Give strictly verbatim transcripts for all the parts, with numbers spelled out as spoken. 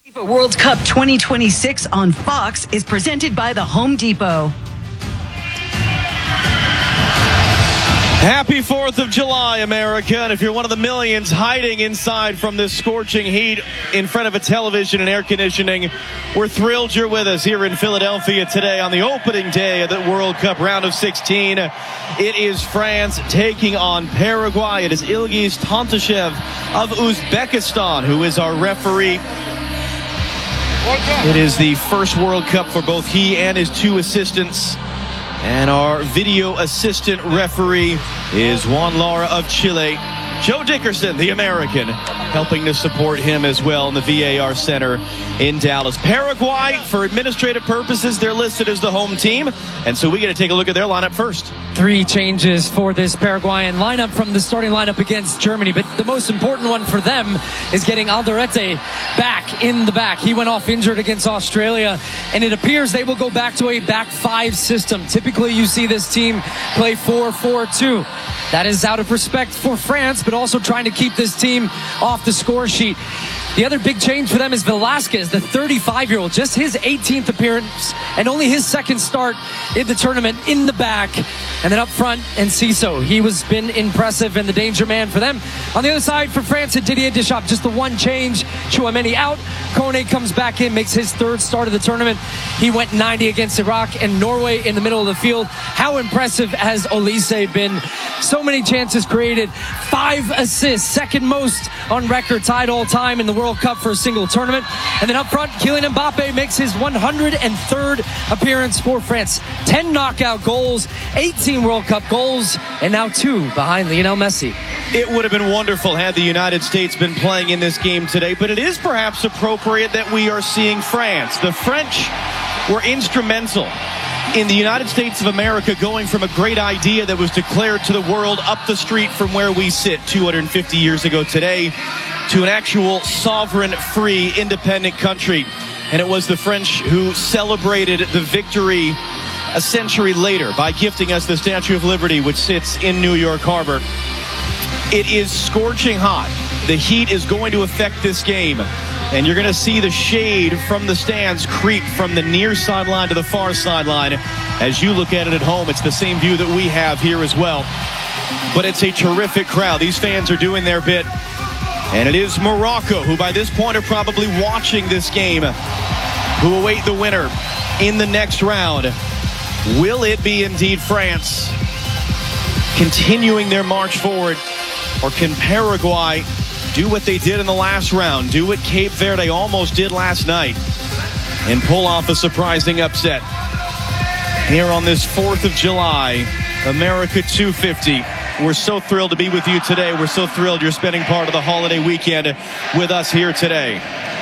FIFA World Cup twenty twenty-six on Fox is presented by the Home Depot. Happy fourth of July, America. And if you're one of the millions hiding inside from this scorching heat in front of a television and air conditioning, we're thrilled you're with us here in Philadelphia today on the opening day of the World Cup round of sixteen. It is France taking on Paraguay. It is Ilgiz Tantashev of Uzbekistan who is our referee. It is the first World Cup for both he and his two assistants. And our video assistant referee is Juan Lara of Chile. Joe Dickerson, the American, helping to support him as well in the V A R Center in Dallas. Paraguay, for administrative purposes, they're listed as the home team. And so we get to take a look at their lineup first. Three changes for this Paraguayan lineup from the starting lineup against Germany. But the most important one for them is getting Alderete back in the back. He went off injured against Australia. And it appears they will go back to a back five system. Typically, you see this team play four four two. That is out of respect for France, but also trying to keep this team off the score sheet. The other big change for them is Velasquez, the thirty-five-year-old, just his eighteenth appearance and only his second start in the tournament in the back. And then up front, Enciso. He was been impressive and the danger man for them. On the other side for France, Didier Deschamps, just the one change. Chouameni out. Kone comes back in, makes his third start of the tournament. He went ninety against Iraq and Norway in the middle of the field. How impressive has Olise been? So many chances created. Five assists, second most on record, tied all time in the World Cup for a single tournament. And then up front, Kylian Mbappe makes his one hundred third appearance for France. ten knockout goals, eighteen World Cup goals, and now two behind Lionel Messi. It would have been wonderful had the United States been playing in this game today, but it is perhaps appropriate that we are seeing France. The French were instrumental in the United States of America going from a great idea that was declared to the world up the street from where we sit two hundred fifty years ago today to an actual sovereign, free, independent country. And it was the French who celebrated the victory a century later by gifting us the Statue of Liberty, which sits in New York Harbor. It is scorching hot. The heat is going to affect this game. And you're going to see the shade from the stands creep from the near sideline to the far sideline. As you look at it at home, it's the same view that we have here as well. But it's a terrific crowd. These fans are doing their bit. And it is Morocco, who by this point are probably watching this game, who await the winner in the next round. Will it be indeed France continuing their march forward? Or can Paraguay do what they did in the last round, do what Cape Verde almost did last night, and pull off a surprising upset? Here on this fourth of July, America two fifty. We're so thrilled to be with you today. We're so thrilled you're spending part of the holiday weekend with us here today.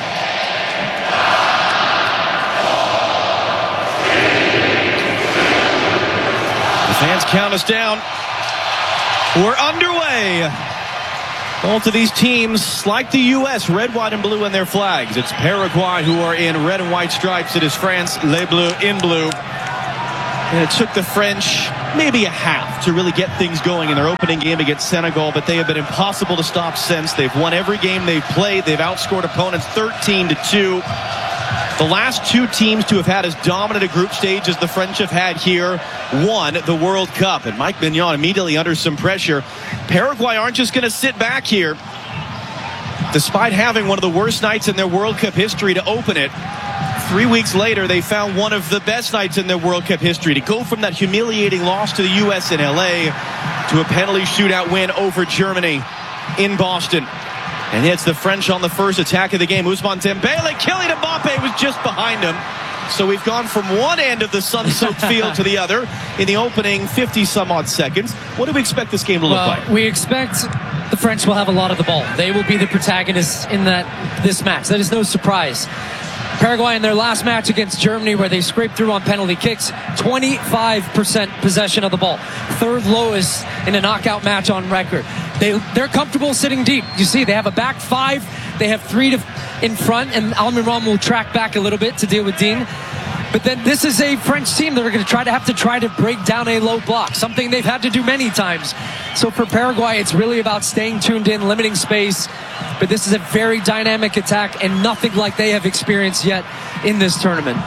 The fans count us down. We're underway. Both of these teams, like the U S, red, white, and blue in their flags. It's Paraguay who are in red and white stripes. It is France, les bleus, in blue. And it took the French maybe a half to really get things going in their opening game against Senegal, but they have been impossible to stop since. They've won every game they've played. They've outscored opponents thirteen to two. The last two teams to have had as dominant a group stage as the French have had here won the World Cup. And Mike Mignon immediately under some pressure. Paraguay aren't just going to sit back here. Despite having one of the worst nights in their World Cup history to open it, three weeks later they found one of the best nights in their World Cup history to go from that humiliating loss to the U S in L A to a penalty shootout win over Germany in Boston. And it's the French on the first attack of the game. Ousmane Dembele, Kylian Mbappe was just behind him. So we've gone from one end of the sun-soaked field to the other in the opening fifty-some-odd seconds. What do we expect this game to look well, like? We expect the French will have a lot of the ball. They will be the protagonists in that this match. That is no surprise. Paraguay in their last match against Germany, where they scraped through on penalty kicks, twenty-five percent possession of the ball. Third lowest in a knockout match on record. They, they're comfortable sitting deep. You see, they have a back five. They have three to, in front, and Almiron will track back a little bit to deal with Dean. But then this is a French team that are going to try to have to try to break down a low block, something they've had to do many times. So for Paraguay, it's really about staying tuned in, limiting space. But this is a very dynamic attack and nothing like they have experienced yet in this tournament.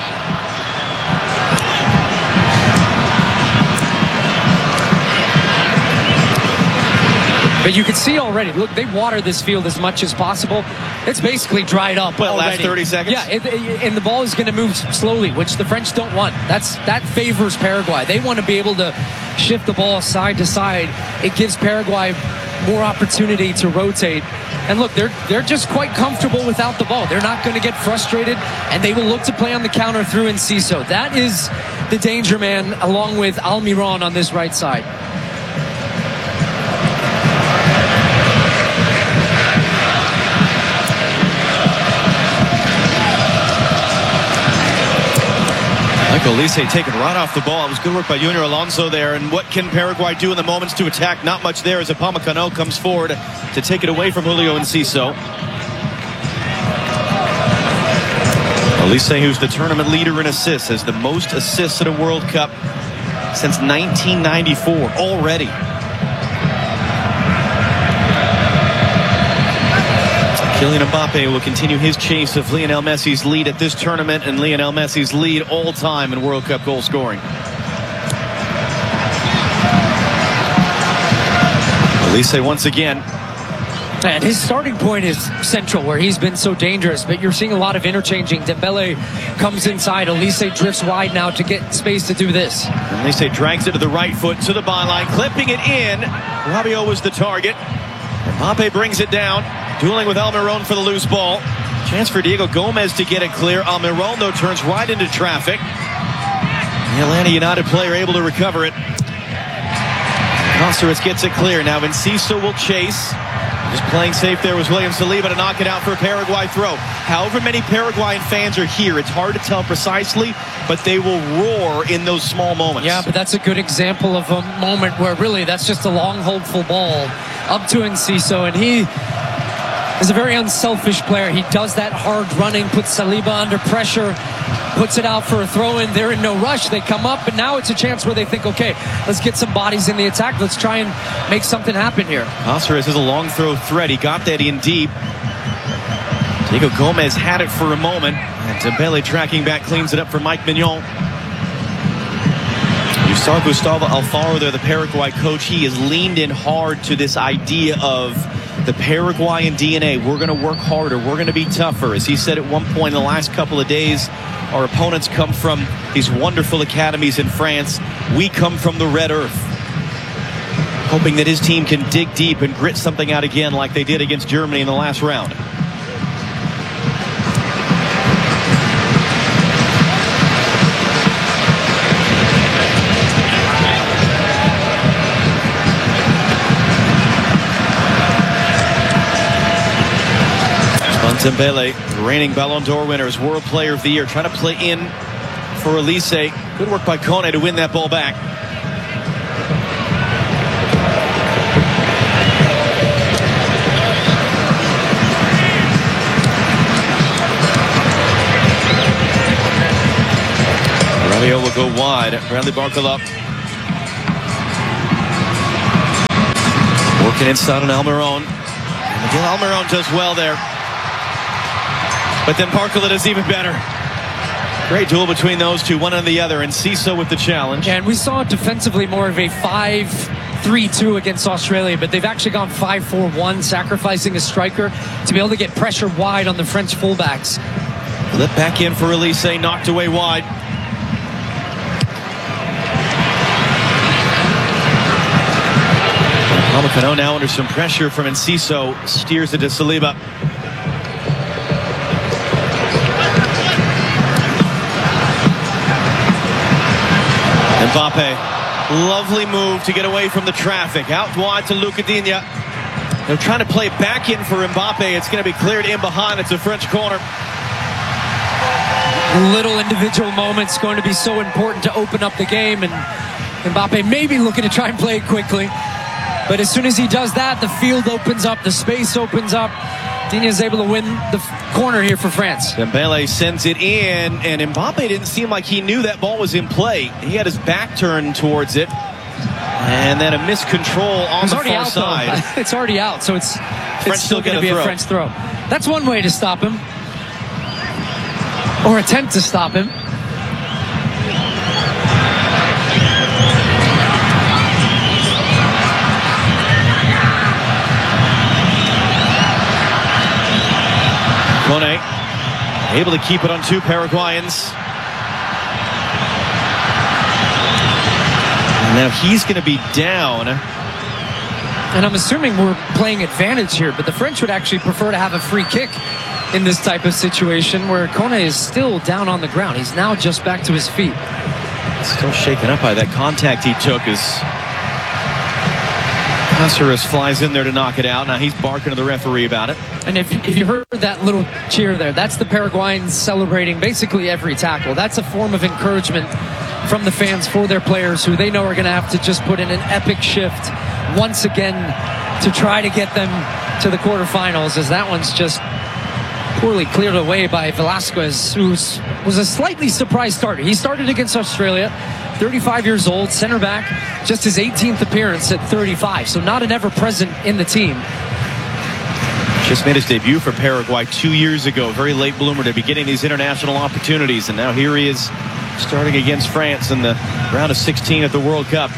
But you can see already, look, they water this field as much as possible. It's basically dried up Well, already. last thirty seconds? Yeah, it, it, and the ball is going to move slowly, which the French don't want. That's That favors Paraguay. They want to be able to shift the ball side to side. It gives Paraguay more opportunity to rotate. And look, they're they're just quite comfortable without the ball. They're not going to get frustrated, and they will look to play on the counter through Enciso. That is the danger man, along with Almiron on this right side. Michael Olise taken right off the ball. It was good work by Junior Alonso there. And what can Paraguay do in the moments to attack? Not much there as Upamecano comes forward to take it away from Julio Enciso. Olise, who's the tournament leader in assists, has the most assists at a World Cup since nineteen ninety-four already. Kylian Mbappe will continue his chase of Lionel Messi's lead at this tournament and Lionel Messi's lead all time in World Cup goal scoring. Olise once again. And his starting point is central, where he's been so dangerous, but you're seeing a lot of interchanging. Dembele comes inside. Olise drifts wide now to get space to do this. Olise drags it to the right foot to the byline, clipping it in. Rabiot was the target. Mbappe brings it down. Dueling with Almiron for the loose ball. Chance for Diego Gomez to get it clear. Almiron, though, turns right into traffic. The Atlanta United player able to recover it. Cáceres gets it clear. Now Enciso will chase. Just playing safe there was William Saliba to knock it out for a Paraguay throw. However many Paraguayan fans are here, it's hard to tell precisely, but they will roar in those small moments. Yeah, but that's a good example of a moment where really that's just a long, hopeful ball up to Enciso, and he is a very unselfish player. He does that hard running, puts Saliba under pressure, puts it out for a throw-in. They're in no rush. They come up, but now it's a chance where they think, okay, let's get some bodies in the attack. Let's try and make something happen here. Cáceres has a long throw threat. He got that in deep. Diego Gomez had it for a moment. And Dembele tracking back, cleans it up for Mike Mignon. You saw Gustavo Alfaro there, the Paraguay coach. He has leaned in hard to this idea of the Paraguayan D N A. We're going to work harder. We're going to be tougher. As he said at one point in the last couple of days, our opponents come from these wonderful academies in France. We come from the Red Earth. Hoping that his team can dig deep and grit something out again like they did against Germany in the last round. Dembele, reigning Ballon d'Or winners, World Player of the Year, trying to play in for Olise. Good work by Kone to win that ball back. Rabiot will go wide. Bradley Barcola working inside on Almiron. Miguel Almiron does well there. But then Barcola does even better. Great duel between those two, one on the other, and Enciso with the challenge. And we saw defensively more of a five three two against Australia, but they've actually gone five four one, sacrificing a striker to be able to get pressure wide on the French fullbacks. Flip back in for Olise, knocked away wide. Upamecano now under some pressure from Enciso, steers it to Saliba. Mbappe, lovely move to get away from the traffic. Out wide to Luca Digne. They're trying to play back in for Mbappe. It's going to be cleared in behind. It's a French corner. Little individual moments going to be so important to open up the game, and Mbappe may be looking to try and play it quickly. But as soon as he does that, the field opens up, the space opens up, Digne is able to win the corner here for France. Dembele sends it in, and Mbappe didn't seem like he knew that ball was in play. He had his back turned towards it, and then a miscontrol on It's the already far out, side. though. It's already out, so it's, French it's still still going to get a be throw. a French throw. That's one way to stop him, or attempt to stop him. Kone able to keep it on two Paraguayans. And now he's going to be down. And I'm assuming we're playing advantage here, but the French would actually prefer to have a free kick in this type of situation where Kone is still down on the ground. He's now just back to his feet. Still shaken up by that contact he took as Caceres flies in there to knock it out. Now he's barking to the referee about it. And if, if you heard that little cheer there, that's the Paraguayans celebrating basically every tackle. That's a form of encouragement from the fans for their players who they know are going to have to just put in an epic shift once again to try to get them to the quarterfinals, as that one's just poorly cleared away by Velasquez, who was a slightly surprise starter. He started against Australia, thirty-five years old, center back, just his eighteenth appearance at thirty-five, so not an ever-present in the team. Just made his debut for Paraguay two years ago. Very late bloomer to be getting these international opportunities, and now here he is starting against France in the round of sixteen at the World Cup.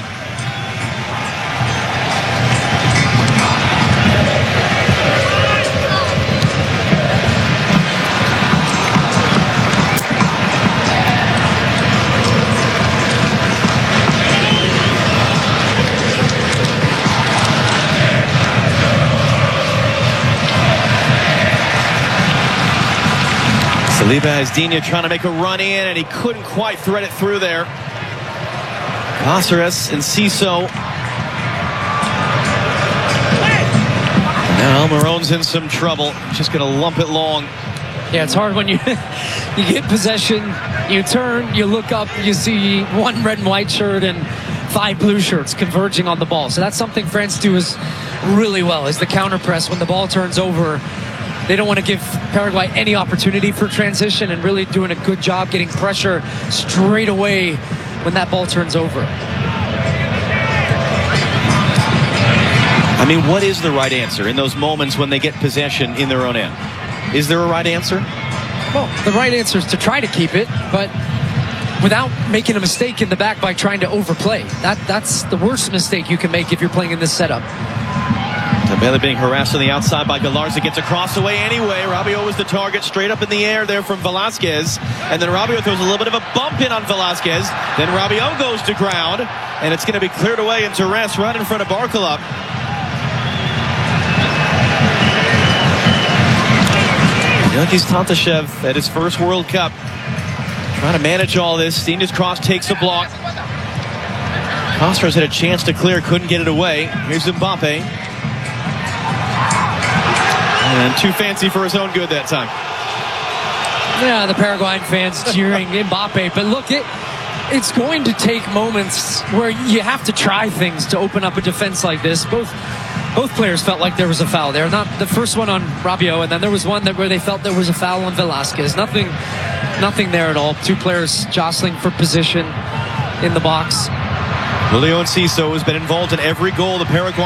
Saliba has Digne trying to make a run in, and he couldn't quite thread it through there. Caceres and Ciso. Now Almiron's in some trouble. Just going to lump it long. Yeah, it's hard when you you get possession, you turn, you look up, you see one red and white shirt and five blue shirts converging on the ball. So that's something France do is really well, is the counter press when the ball turns over. They don't want to give Paraguay any opportunity for transition, and really doing a good job getting pressure straight away when that ball turns over. I mean, what is the right answer in those moments when they get possession in their own end? Is there a right answer? Well, the right answer is to try to keep it, but without making a mistake in the back by trying to overplay. That That's the worst mistake you can make if you're playing in this setup. Dembele being harassed on the outside by Galarza, gets a cross away anyway. Rabiot was the target, straight up in the air there from Velasquez. And then Rabiot throws a little bit of a bump in on Velasquez. Then Rabiot goes to ground, and it's going to be cleared away into rest right in front of Barcola. Yankees Tantashev at his first World Cup, trying to manage all this. Digne's cross takes a block. Caceres had a chance to clear, couldn't get it away. Here's Mbappe. And too fancy for his own good that time. Yeah, the Paraguayan fans cheering Mbappe. But look, it, it's going to take moments where you have to try things to open up a defense like this. Both both players felt like there was a foul there. Not the first one on Rabiot, and then there was one that where they felt there was a foul on Velasquez. Nothing, nothing there at all. Two players jostling for position in the box. Julio Enciso has been involved in every goal the Paraguay